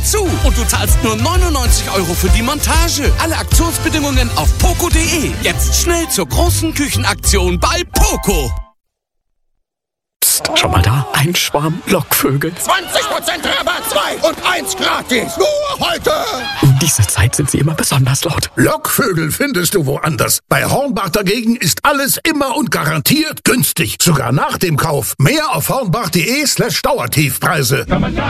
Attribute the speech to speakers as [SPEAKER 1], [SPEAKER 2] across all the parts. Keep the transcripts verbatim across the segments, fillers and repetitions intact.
[SPEAKER 1] dazu. Und du zahlst nur neunundneunzig Euro für die Montage. Alle Aktionsbedingungen auf poco punkt de. Jetzt schnell zur großen Küchenaktion bei Poco.
[SPEAKER 2] Psst, schau mal da. Ein Schwarm Lockvögel.
[SPEAKER 3] zwanzig Prozent Rabatt, zwei und eins gratis. Nur heute.
[SPEAKER 2] Um diese Zeit sind sie immer besonders laut.
[SPEAKER 3] Lockvögel findest du woanders. Bei Hornbach dagegen ist alles immer und garantiert günstig. Sogar nach dem Kauf. Mehr auf hornbach.de slash Dauertiefpreise.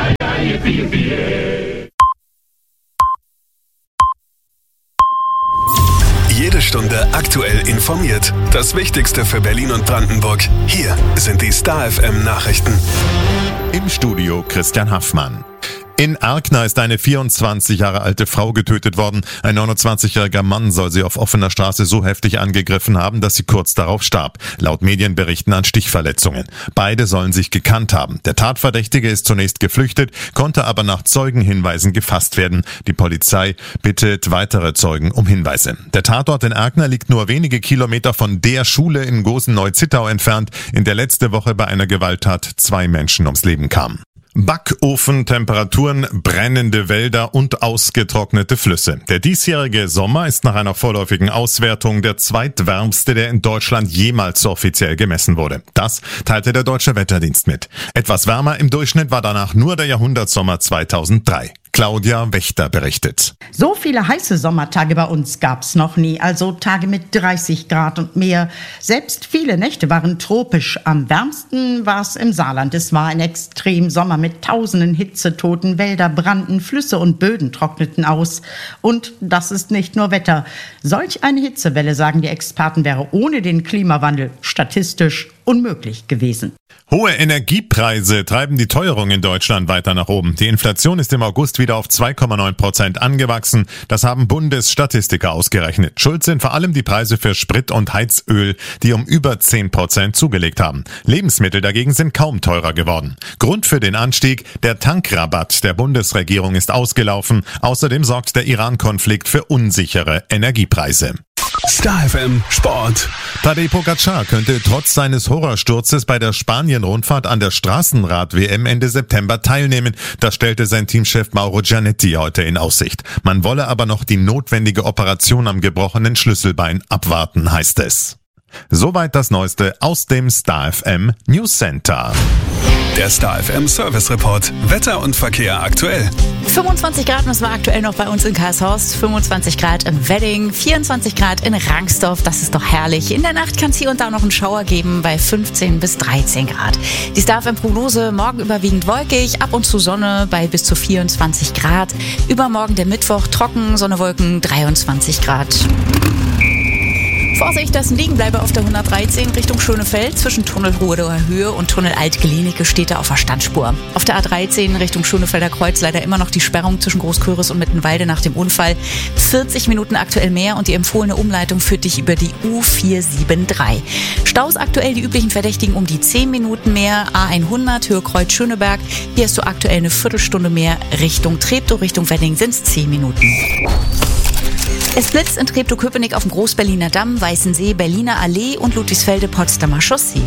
[SPEAKER 4] Jede Stunde aktuell informiert. Das Wichtigste für Berlin und Brandenburg. Hier sind die Star F M Nachrichten.
[SPEAKER 5] Im Studio Christian Haffmann. In Erkner ist eine vierundzwanzig Jahre alte Frau getötet worden. Ein neunundzwanzigjähriger Mann soll sie auf offener Straße so heftig angegriffen haben, dass sie kurz darauf starb. Laut Medienberichten an Stichverletzungen. Beide sollen sich gekannt haben. Der Tatverdächtige ist zunächst geflüchtet, konnte aber nach Zeugenhinweisen gefasst werden. Die Polizei bittet weitere Zeugen um Hinweise. Der Tatort in Erkner liegt nur wenige Kilometer von der Schule in Gosen-Neu-Zittau entfernt, in der letzte Woche bei einer Gewalttat zwei Menschen ums Leben kamen. Backofentemperaturen, brennende Wälder und ausgetrocknete Flüsse. Der diesjährige Sommer ist nach einer vorläufigen Auswertung der zweitwärmste, der in Deutschland jemals offiziell gemessen wurde. Das teilte der Deutsche Wetterdienst mit. Etwas wärmer im Durchschnitt war danach nur der Jahrhundertsommer zweitausenddrei. Claudia Wächter berichtet.
[SPEAKER 6] So viele heiße Sommertage bei uns gab's noch nie, also Tage mit dreißig Grad und mehr. Selbst viele Nächte waren tropisch. Am wärmsten war es im Saarland. Es war ein Extremsommer mit tausenden Hitzetoten. Wälder brannten, Flüsse und Böden trockneten aus. Und das ist nicht nur Wetter. Solch eine Hitzewelle, sagen die Experten, wäre ohne den Klimawandel statistisch unmöglich gewesen.
[SPEAKER 5] Hohe Energiepreise treiben die Teuerung in Deutschland weiter nach oben. Die Inflation ist im August wieder auf zwei Komma neun Prozent angewachsen. Das haben Bundesstatistiker ausgerechnet. Schuld sind vor allem die Preise für Sprit und Heizöl, die um über zehn Prozent zugelegt haben. Lebensmittel dagegen sind kaum teurer geworden. Grund für den Anstieg: der Tankrabatt der Bundesregierung ist ausgelaufen. Außerdem sorgt der Iran-Konflikt für unsichere Energiepreise.
[SPEAKER 4] Star F M Sport.
[SPEAKER 5] Tadej Pogačar könnte trotz seines Horrorsturzes bei der Spanien-Rundfahrt an der Straßenrad-W M Ende September teilnehmen. Das stellte sein Teamchef Mauro Gianetti heute in Aussicht. Man wolle aber noch die notwendige Operation am gebrochenen Schlüsselbein abwarten, heißt es. Soweit das Neueste aus dem Star F M News Center.
[SPEAKER 4] Der Star F M Service Report. Wetter und Verkehr aktuell.
[SPEAKER 7] fünfundzwanzig Grad, das war aktuell noch bei uns in Karlshorst, fünfundzwanzig Grad in Wedding, vierundzwanzig Grad in Rangsdorf, das ist doch herrlich. In der Nacht kann es hier und da noch einen Schauer geben bei fünfzehn bis dreizehn Grad. Die Star F M Prognose: morgen überwiegend wolkig, ab und zu Sonne bei bis zu vierundzwanzig Grad. Übermorgen der Mittwoch trocken, Sonne, Wolken, dreiundzwanzig Grad. Vorsicht, das Liegenbleibe auf der hundertdreizehn Richtung Schönefeld zwischen Tunnel Hoher Höhe und Tunnel Alt-Glienicke steht da auf der Standspur. Auf der A dreizehn Richtung Schönefelder Kreuz leider immer noch die Sperrung zwischen Großküritz und Mittenwalde nach dem Unfall. vierzig Minuten aktuell mehr und die empfohlene Umleitung führt dich über die U vier sieben drei. Staus aktuell die üblichen Verdächtigen um die zehn Minuten mehr. A hundert Höhe Kreuz Schöneberg. Hier hast du aktuell eine Viertelstunde mehr Richtung Treptow, Richtung Wedding sind es zehn Minuten. Es blitzt in Treptow-Köpenick auf dem Großberliner Damm, Weißensee, Berliner Allee und Ludwigsfelde, Potsdamer Chaussee.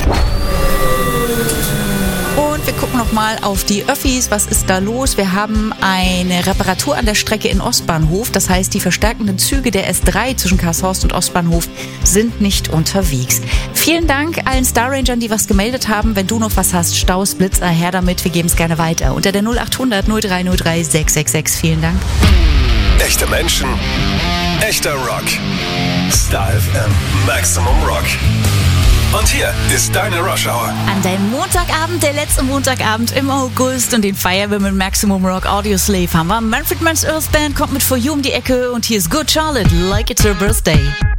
[SPEAKER 7] Und wir gucken noch mal auf die Öffis. Was ist da los? Wir haben eine Reparatur an der Strecke in Ostbahnhof. Das heißt, die verstärkenden Züge der S drei zwischen Karlshorst und Ostbahnhof sind nicht unterwegs. Vielen Dank allen Star Rangern, die was gemeldet haben. Wenn du noch was hast, Staus, Blitzer, her damit. Wir geben es gerne weiter. Unter der null achthundert null drei null drei sechs sechs sechs. Vielen Dank.
[SPEAKER 4] Echte Menschen, echter Rock. Star F M Maximum Rock. Und hier ist deine Rush Hour.
[SPEAKER 7] An deinem Montagabend, der letzte Montagabend im August, und den feiern wir mit Maximum Rock Audio Slave. Haben wir Manfred Mann's Earth Band, kommt mit For You um die Ecke und hier ist Good Charlotte, Like It's Her Birthday.